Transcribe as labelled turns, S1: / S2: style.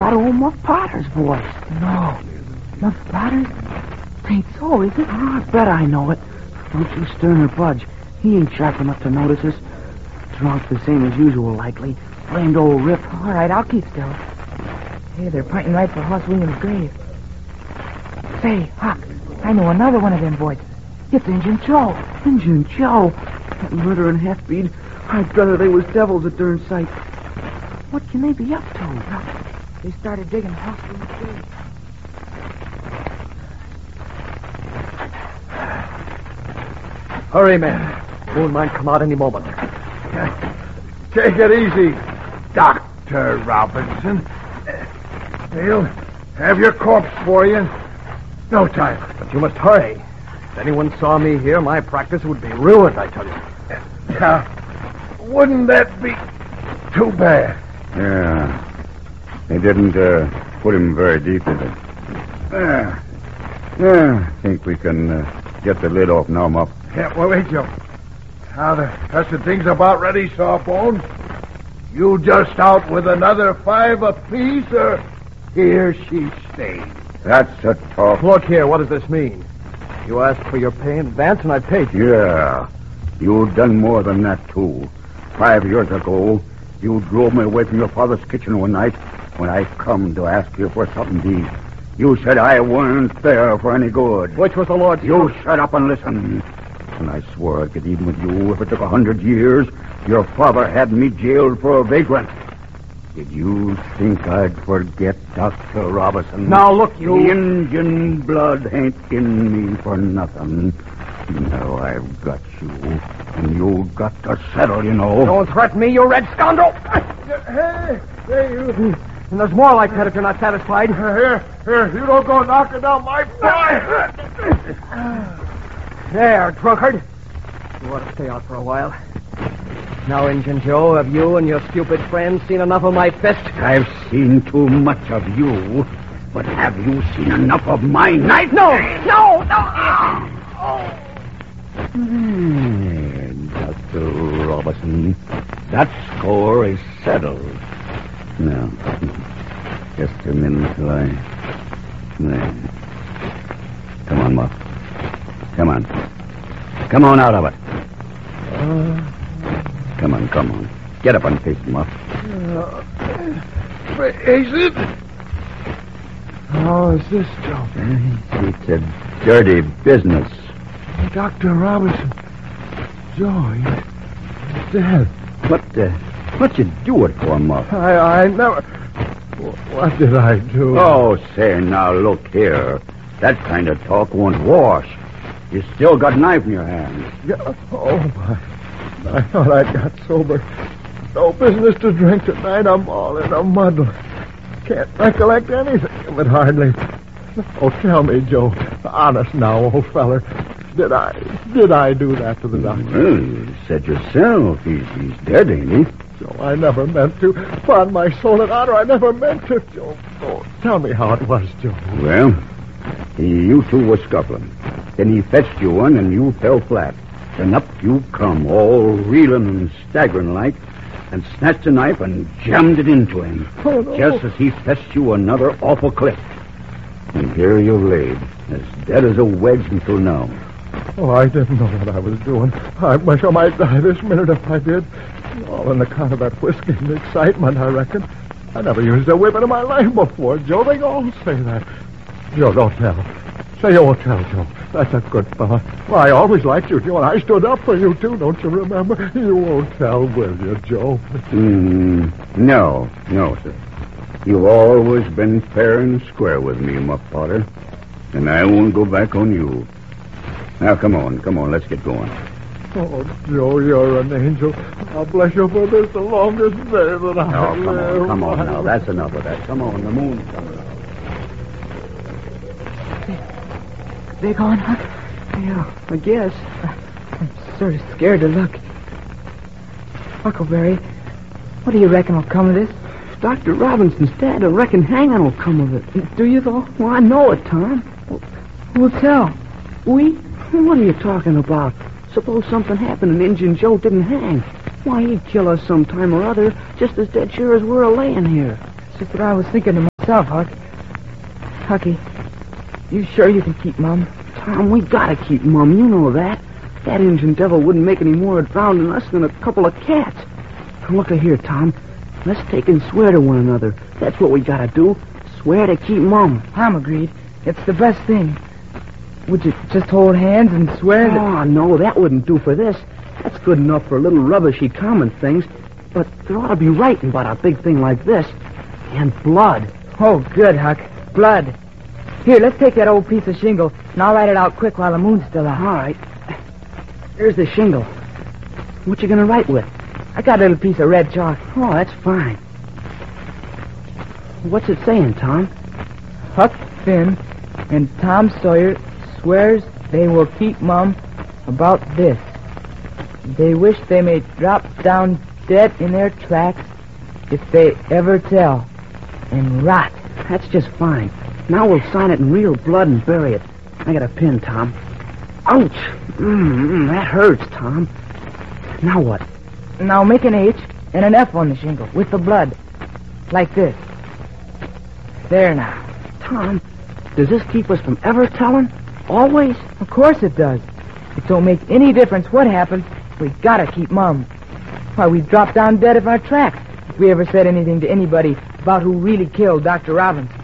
S1: That old Muff Potter's voice.
S2: No. Muff Potter's? Ain't so, is it?
S1: Oh, I bet I know it. Don't you stir or budge. He ain't sharp enough to notice us. Drunk the same as usual, likely. Blamed old Rip.
S2: All right, I'll keep still. Hey, they're pointing right for Hoss Williams' grave. Say, Huck, I know another one of them voices. It's Injun Joe.
S1: Injun Joe? That murdering half-breed. I'd rather they was devils at their sight. What can they be up to?
S2: They started digging Hoss Williams' grave.
S3: Hurry, man. Moon might come out any moment.
S4: Take it easy, Dr. Robinson. They'll have your corpse for you in no time.
S3: But you must hurry. If anyone saw me here, my practice would be ruined, I tell you.
S4: Now, wouldn't that be too bad?
S5: Yeah. They didn't put him very deep, did they? Yeah, I think we can get the lid off now, Muff.
S4: Yeah, well, wait, Joe. Now, the rest of things about ready, Sawbones. You just out with another 5 apiece, or here she stays?
S5: That's a talk.
S3: Look here, what does this mean? You asked for your pay in advance, and I paid you.
S5: Yeah. You've done more than that, too. 5 years ago, you drove me away from your father's kitchen one night when I come to ask you for something to eat. You said I weren't there for any good.
S3: Which was the Lord's...
S5: You shut up and listen. And I swore I'd get even with you if it took 100 years. Your father had me jailed for a vagrant. Did you think I'd forget Dr. Robinson?
S3: Now, look, you...
S5: The Indian blood ain't in me for nothing. Now I've got you, and you got to settle, you know.
S3: Don't threaten me, you red scoundrel!
S4: Hey, you...
S3: And there's more like that if you're not satisfied.
S4: Here, you don't go knocking down my boy.
S3: There, drunkard. You ought to stay out for a while. Now, Injun Joe, have you and your stupid friends seen enough of my fist?
S5: I've seen too much of you, but have you seen enough of my knife?
S3: No!
S5: Dr. Robinson, that score is settled. Now, just a minute till I... There. Come on, Muff. Come on. Come on out of it. Come on. Get up and face him, Muff.
S4: Is it? How is this, Joe?
S5: It's a dirty business.
S4: Dr. Robinson. Joe, he's dead.
S5: What'd you do it for, Muff?
S4: I never... What did I do?
S5: Oh, say, now, look here. That kind of talk won't wash. You still got a knife in your hand.
S4: Oh, my. I thought I got sober. No business to drink tonight. I'm all in a muddle. Can't recollect anything of it, hardly. Oh, tell me, Joe. Honest now, old feller. Did I do that to the doctor?
S5: Well, you said yourself. He's dead, ain't he?
S4: Joe, I never meant to. Upon my soul and honor, I never meant to, Joe. Oh, tell me how it was, Joe.
S5: Well, you two were scuffling. Then he fetched you one, and you fell flat. Then up you come, all reeling and staggering like, and snatched a knife and jammed it into him.
S4: Oh, no.
S5: Just as he fetched you another awful clip. And here you laid, as dead as a wedge until now.
S4: Oh, I didn't know what I was doing. I wish I might die this minute if I did. All on account of that whiskey and excitement, I reckon. I never used a whipping in my life before, Joe. They all say that. Joe, don't tell. Say you won't tell, Joe. That's a good fella. Well, I always liked you, Joe, and I stood up for you, too. Don't you remember? You won't tell, will you, Joe?
S5: No, sir. You've always been fair and square with me, Muff Potter. And I won't go back on you. Now, come on, let's get going.
S4: Oh, Joe, you're an angel. I'll bless you for this the longest day that I live.
S5: Come on now. That's enough of that. Come on, the moon's coming out.
S2: They gone, Huck?
S1: Yeah, I guess.
S2: I'm sort of scared to look. Huckleberry, what do you reckon will come of this?
S1: Dr. Robinson's dead. I reckon hanging will come of it.
S2: Do you, though?
S1: Well, I know it, Tom.
S2: Who'll tell?
S1: We? What are you talking about? Suppose something happened and Injun Joe didn't hang. Why, he'd kill us sometime or other, just as dead sure as we're a-laying here.
S2: It's just what I was thinking to yourself, Huck. Hucky, you sure you can keep Mum?
S1: Tom, we gotta keep Mum. You know that. That Injun devil wouldn't make any more of drowning us than a couple of cats. Now, look here, Tom. Let's take and swear to one another. That's what we gotta do. Swear to keep Mum.
S2: I'm agreed. It's the best thing. Would you just hold hands and swear that...
S1: Oh, no, that wouldn't do for this. That's good enough for little rubbishy common things. But there ought to be writing about a big thing like this. And blood.
S2: Oh, good, Huck. Blood. Here, let's take that old piece of shingle, and I'll write it out quick while the moon's still out.
S1: All right. Here's the shingle. What you gonna write with?
S2: I got a little piece of red chalk.
S1: Oh, that's fine. What's it saying, Tom?
S2: Huck Finn and Tom Sawyer swears they will keep Mum about this. They wish they may drop down dead in their tracks if they ever tell, and rot.
S1: That's just fine. Now we'll sign it in real blood and bury it. I got a pin, Tom. Ouch! That hurts, Tom. Now what?
S2: Now make an H and an F on the shingle with the blood. Like this. There now.
S1: Tom, does this keep us from ever telling? Always?
S2: Of course it does. It don't make any difference what happens. We gotta keep Mum. Why, we'd drop down dead in our tracks if we ever said anything to anybody about who really killed Dr. Robbins.